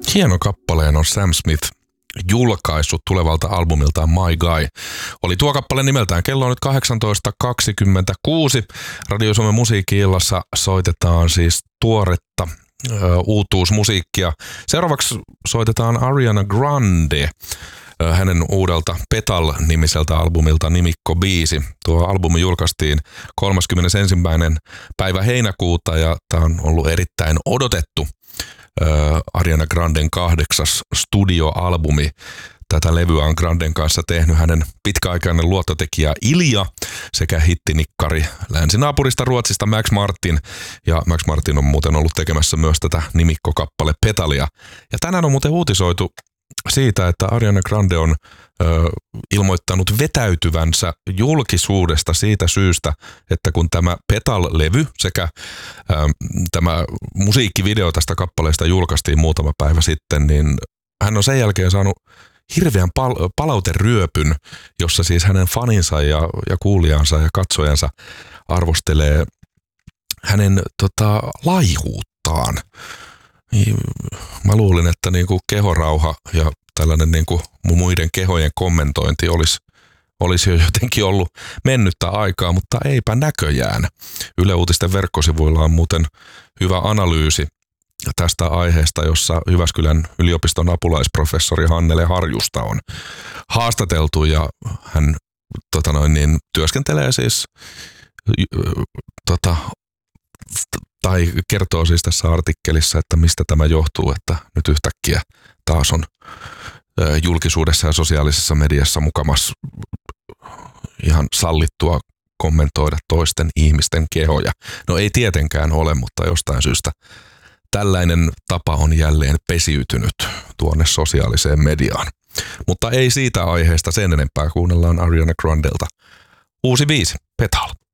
Hieno kappaleen on Sam Smith julkaissut tulevalta albumiltaan My Guy. Oli tuo kappale nimeltään. Kello on nyt 18.26. Radio Suomen musiikki-illassa soitetaan siis tuoretta uutuusmusiikkia. Seuraavaksi soitetaan Ariana Grande hänen uudelta Petal-nimiseltä albumilta nimikko-biisi. Tuo albumi julkaistiin 31. päivä heinäkuuta ja tämä on ollut erittäin odotettu Ariana Granden 8. studioalbumi. Tätä levyä on Granden kanssa tehnyt hänen pitkäaikainen luottotekijä Ilja sekä hittinikkari länsinaapurista Ruotsista Max Martin. Ja Max Martin on muuten ollut tekemässä myös tätä nimikkokappale Petalia. Ja tänään on muuten uutisoitu siitä, että Ariana Grande on ilmoittanut vetäytyvänsä julkisuudesta siitä syystä, että kun tämä Petal-levy sekä tämä musiikkivideo tästä kappaleesta julkaistiin muutama päivä sitten, niin hän on sen jälkeen saanut hirveän palauteryöpyn, jossa siis hänen faninsa ja kuulijansa ja katsojansa arvostelee hänen laihuuttaan. Mä luulin, että niinku kehorauha ja tällainen niinku muiden kehojen kommentointi olisi jo jotenkin ollut mennyttä aikaa, mutta eipä näköjään. Yle Uutisten verkkosivuilla on muuten hyvä analyysi tästä aiheesta, jossa Jyväskylän yliopiston apulaisprofessori Hannele Harjusta on haastateltu ja hän työskentelee siis tai kertoo siis tässä artikkelissa, että mistä tämä johtuu, että nyt yhtäkkiä taas on julkisuudessa ja sosiaalisessa mediassa mukamas ihan sallittua kommentoida toisten ihmisten kehoja. No ei tietenkään ole, mutta jostain syystä tällainen tapa on jälleen pesiytynyt tuonne sosiaaliseen mediaan. Mutta ei siitä aiheesta sen enempää, kuunnellaan Ariana Grandelta uusi biisi, Petal.